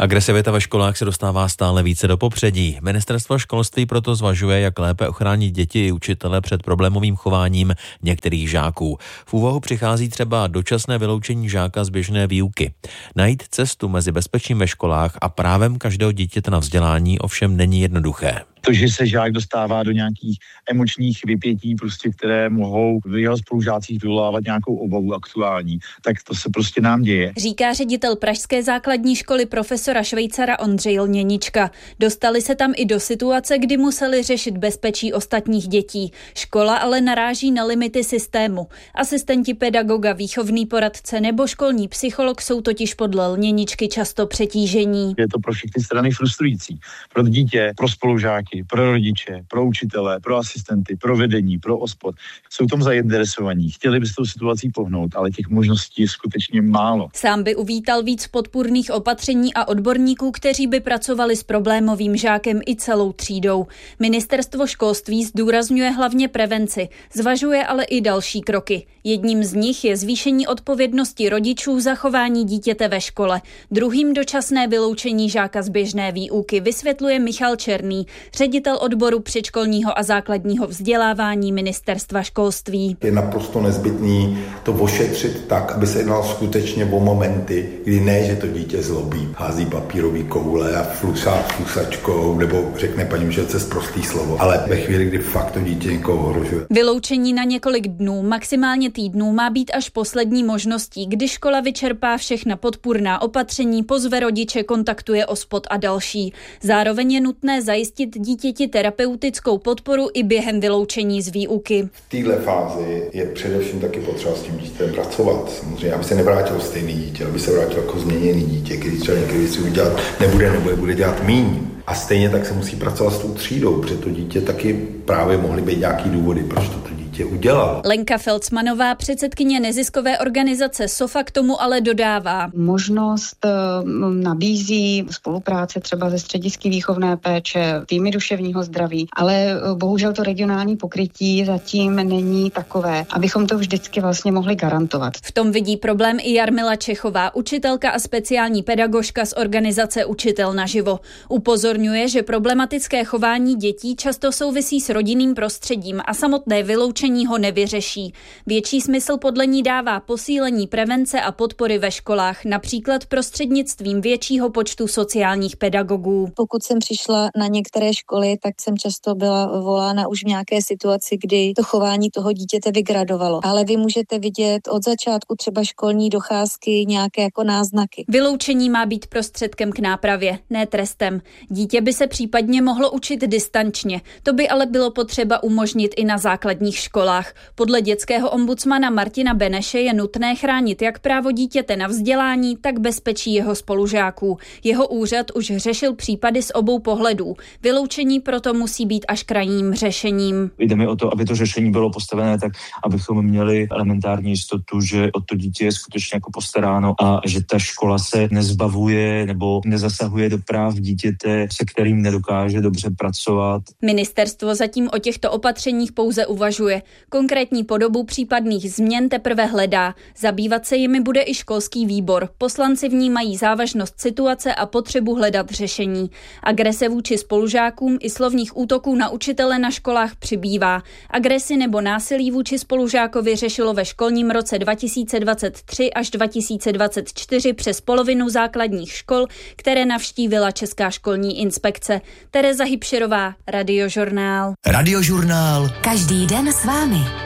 Agresivita ve školách se dostává stále více do popředí. Ministerstvo školství proto zvažuje, jak lépe ochránit děti i učitele před problémovým chováním některých žáků. V úvahu přichází třeba dočasné vyloučení žáka z běžné výuky. Najít cestu mezi bezpečím ve školách a právem každého dítěte na vzdělání ovšem není jednoduché. To, že se žák dostává do nějakých emočních vypětí, které mohou v jeho spolužácích vyvolávat nějakou obavu aktuální, tak to se prostě nám děje. Říká ředitel pražské základní školy profesora Švejcara Ondřej Lněnička. Dostali se tam i do situace, kdy museli řešit bezpečí ostatních dětí. Škola ale naráží na limity systému. Asistenti pedagoga, výchovný poradce nebo školní psycholog jsou totiž podle Lněničky často přetížení. Je to pro všechny strany frustrující. Pro dítě, pro spolužáky, pro rodiče, pro učitele, pro asistenty, pro vedení, pro OSPOD. Jsou tom zainteresovaní. Chtěli by s tou situací pohnout, ale těch možností je skutečně málo. Sám by uvítal víc podpůrných opatření a odborníků, kteří by pracovali s problémovým žákem i celou třídou. Ministerstvo školství zdůrazňuje hlavně prevenci, zvažuje ale i další kroky. Jedním z nich je zvýšení odpovědnosti rodičů za chování dítěte ve škole. Druhým dočasné vyloučení žáka z běžné výuky, vysvětluje Michal Černý, ředitel odboru předškolního a základního vzdělávání Ministerstva školství. Je naprosto nezbytný to ošetřit tak, aby se jednalo skutečně o momenty, kdy ne, že to dítě zlobí, hází papírový koule a flusá flusačkou, nebo řekne paní učitelce sprostý slovo, ale ve chvíli, kdy fakt to dítě někoho ohrožuje. Vyloučení na několik dnů, maximálně týdnů má být až poslední možností, kdy škola vyčerpá všechna podpůrná opatření, pozve rodiče, kontaktuje OSPOD a další. Zároveň je nutné zajistit dítěti terapeutickou podporu i během vyloučení z výuky. V téhle fázi je především taky potřeba s tím dítětem pracovat. Samozřejmě, aby se nevrátilo stejný dítě, aby se vrátilo jako změněný dítě, který třeba někdy věci udělat nebude nebo je bude dělat míň. A stejně tak se musí pracovat s tou třídou, protože to dítě taky právě mohly být nějaký důvody, proč to dítě udělalo. Lenka Felcmanová, předsedkyně neziskové organizace SOFA, k tomu ale dodává. Možnost nabízí spolupráce třeba ze středisky výchovné péče, týmy duševního zdraví, ale bohužel to regionální pokrytí zatím není takové, abychom to vždycky vlastně mohli garantovat. V tom vidí problém i Jarmila Čechová, učitelka a speciální pedagožka z organizace Učitel naživo. Upozorňuje, že problematické chování dětí často souvisí s rodinným prostředím a samotné vyloučení ho nevyřeší. Větší smysl podle ní dává posílení prevence a podpory ve školách, například prostřednictvím většího počtu sociálních pedagogů. Pokud jsem přišla na některé školy, tak jsem často byla volána už v nějaké situaci, kdy to chování toho dítěte vygradovalo. Ale vy můžete vidět od začátku třeba školní docházky nějaké jako náznaky. Vyloučení má být prostředkem k nápravě, ne trestem. Dítě by se případně mohlo učit distančně. To by ale bylo potřeba umožnit i na základních školách. Podle dětského ombudsmana Martina Beneše je nutné chránit jak právo dítěte na vzdělání, tak bezpečí jeho spolužáků. Jeho úřad už řešil případy z obou pohledů. Vyloučení proto musí být až krajním řešením. Jde mi o to, aby to řešení bylo postavené tak, abychom měli elementární jistotu, že o to dítě je skutečně jako postaráno a že ta škola se nezbavuje nebo nezasahuje do práv dítěte, se kterým nedokáže dobře pracovat. Ministerstvo zatím o těchto opatřeních pouze uvažuje. Konkrétní podobu případných změn teprve hledá. Zabývat se jimi bude i školský výbor. Poslanci vnímají závažnost situace a potřebu hledat řešení. Agrese vůči spolužákům i slovních útoků na učitele na školách přibývá. Agresi nebo násilí vůči spolužákovi řešilo ve školním roce 2023 až 2024 přes polovinu základních škol, které navštívila Česká školní inspekce. Tereza Hybšerová, Radiožurnál. Radiožurnál. Každý den s vámi.